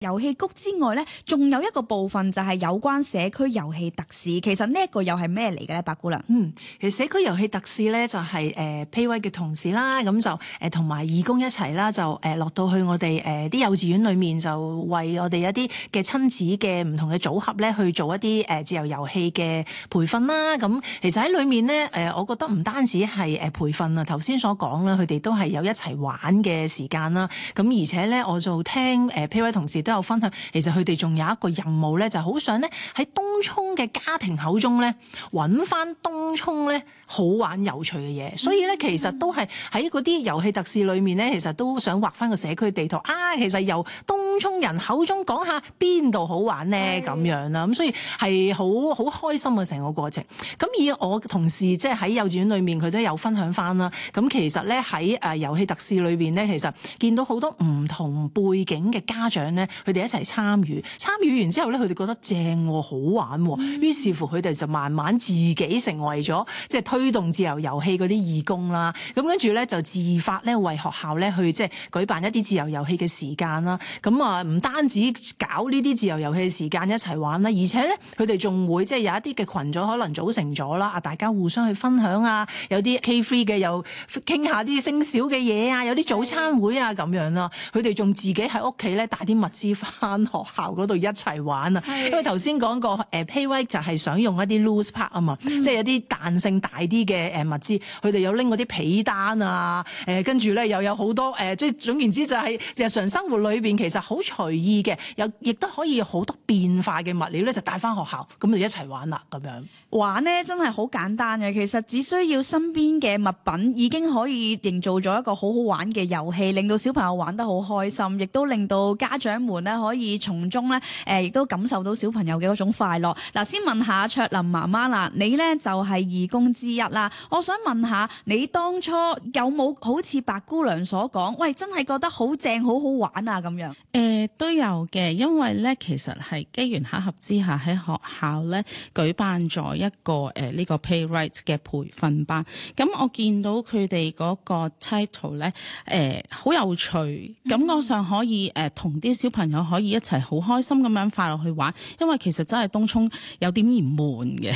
遊戲谷之外咧，仲有一個部分就係有關社區遊戲特使。其實呢一個又係咩嚟嘅咧，白姑娘？ 其實社區遊戲特使咧就係Playwright 嘅同事啦，咁就同埋義工一齊啦，就落到去我哋啲幼稚園裏面，就為我哋一啲嘅親子嘅唔同嘅組合咧去做一啲自由遊戲嘅培訓啦。咁其實喺裏面咧我覺得唔單止係培訓啊，頭先所講啦，佢哋都係有一齊玩嘅時間啦。咁而且咧，我就聽Playwright 同事都有分享，其實佢哋仲有一個任務咧，就好想咧喺東涌嘅家庭口中咧揾翻東涌咧好玩有趣嘅嘢，所以咧其實都係喺嗰啲遊戲特使裏面咧，其實都想畫翻個社區地圖啊。其實由東涌人口中講下邊度好玩咧咁樣啦，咁所以係好開心嘅成個過程。咁以我同事即係喺幼稚園裏面，佢都有分享翻啦。咁其實咧喺遊戲特使裏邊咧，其實見到好多唔同背景嘅家長咧，佢哋一齊參與完之後咧，佢哋覺得正喎，好玩喎，於是乎佢哋就慢慢自己成為咗即係推動自由遊戲嗰啲義工啦。咁跟住咧就自發咧為學校咧去即係舉辦一啲自由遊戲嘅時間啦。咁啊唔單止搞呢啲自由遊戲嘅時間一齊玩啦，而且咧佢哋仲會即係有一啲嘅群組可能組成咗啦，啊大家互相去分享啊，有啲 K3 嘅又傾下啲升小嘅嘢啊，有啲早餐會啊咁樣啦。佢哋仲自己喺屋企咧帶啲物資翻學校嗰度一齊玩啊。因為頭先講過Playwright 就係想用一啲 loose part 啊嘛，即係有啲彈性大啲嘅物資，佢哋有拎嗰啲被單啊，跟住咧又有好多即係總言之就係日常生活裏邊其實好隨意嘅，亦都可以有好多變化嘅物料咧就帶翻學校，咁就一齊玩啦咁樣。 玩咧真係好簡單嘅，其實只需要身邊嘅物品已經可以營造咗一個好好玩嘅遊戲，令到小朋友玩得好開心，亦都令到家長們咧可以從中咧亦都感受到小朋友嘅嗰種快樂。嗱，先問下卓琳媽媽啦，你咧就係義工之一啦，我想問下你當初有冇好似白姑娘所講，喂真係覺得好正好好玩啊咁樣？ 都有嘅，因為咧其實係機緣巧合之下喺學校咧舉辦咗一個呢個 Playwright 嘅培訓班。咁我見到佢哋嗰個 title 咧好有趣，感覺上可以同啲小朋友可以一齊好開心咁樣快樂去玩，因為其實真係東涌有點嫌悶嘅。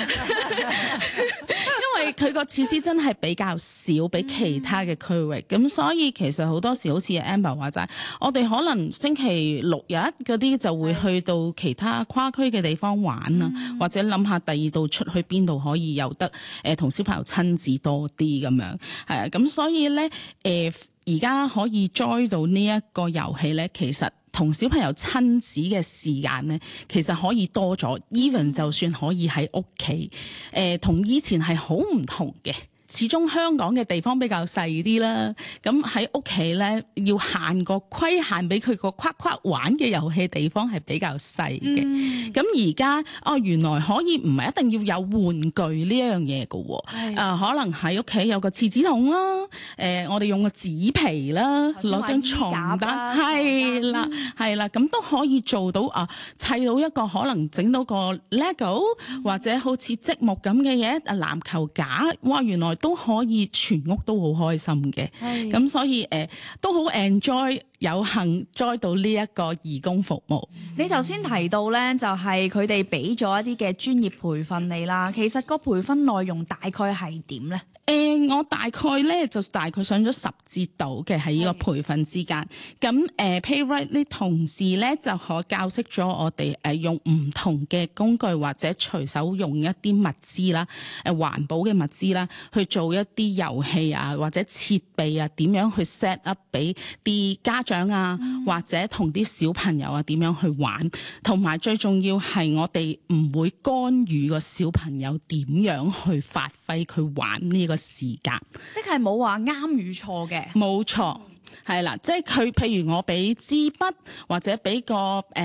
因為佢個設施真係比較少，比其他嘅區域，咁所以其實好多時好似 Amber 話齋，我哋可能星期六日嗰啲就會去到其他跨區嘅地方玩啊，或者諗下第二度出去邊度可以有得同小朋友親子多啲咁樣，係啊，咁所以咧而家可以 join 到呢一個遊戲咧，其實同小朋友親子嘅時間咧，其實可以多咗。even 就算可以喺屋企，同以前係好唔同嘅。始終香港嘅地方比較細啲啦，咁喺屋企咧要限個規限俾佢個框框玩嘅遊戲地方係比較細嘅。咁而家原來可以唔係一定要有玩具呢一樣嘢㗎喎，可能喺屋企有個廁紙筒啦，我哋用個紙皮啦，攞張床單，係啦，咁都可以做到砌到一個可能整到個 Lego 或者好似積木咁嘅嘢，籃球架，哇原來都可以全屋都好開心嘅，咁所以都好 enjoy，有幸 join 到呢一個義工服務。 你頭先提到咧，就係佢哋俾咗一啲嘅專業培訓你啦，其實個培訓內容大概係點咧？ 我大概咧就大概上咗10節度嘅喺呢個培訓之間，咁Playwright 啲同事咧就可教識咗我哋用唔同嘅工具或者隨手用一啲物資啦，環保嘅物資啦，去做一啲遊戲啊或者設備啊，點樣去 set up 俾啲家長啊，或者同啲小朋友啊點樣去玩，同埋最重要係我哋唔會干預個小朋友點樣去發揮佢玩呢個時間， 即係冇話啱與錯嘅。 冇錯，係啦，即係佢譬如我俾支筆或者俾個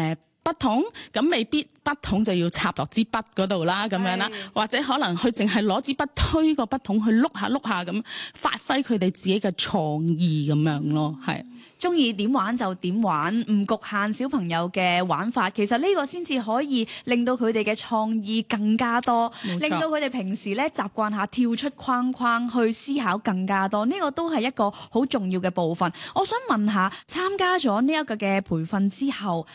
筆筒，咁未必筆筒就要插落支筆嗰度啦，咁樣啦，或者可能佢淨係攞支筆推個筆筒去碌下咁，發揮佢哋自己嘅創意咁樣咯，係。 中意點玩就點玩，唔局限小朋友嘅玩法。其實呢個先至可以令到佢哋嘅創意更加多，令到佢哋平時咧習慣下跳出框框去思考更加多。呢個都係一個好重要嘅部分。我想問下，參加咗呢一個嘅培訓之後，